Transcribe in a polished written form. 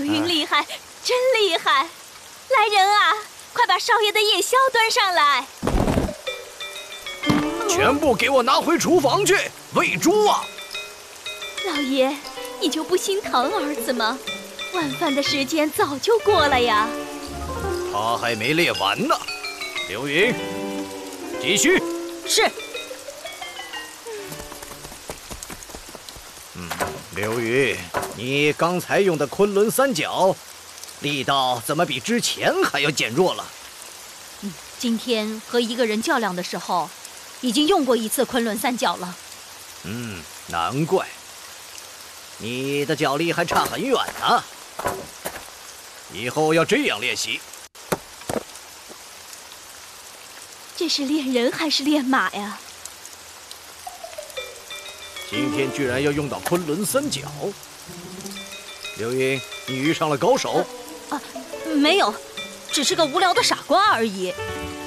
刘云厉害，真厉害！来人啊，快把少爷的夜宵端上来！ 全部给我拿回厨房去喂猪啊！ 老爷，你就不心疼儿子吗？晚饭的时间早就过了呀。 他还没练完呢。刘云，继续。 是。 刘云，你刚才用的昆仑三角，力道怎么比之前还要减弱了？ 今天和一个人较量的时候，已经用过一次昆仑三角了。 难怪。你的脚力还差很远呢。以后要这样练习。 这是练人还是练马呀？ 今天居然要用到昆仑三角。刘云，你遇上了高手？ 没有，只是个无聊的傻瓜而已。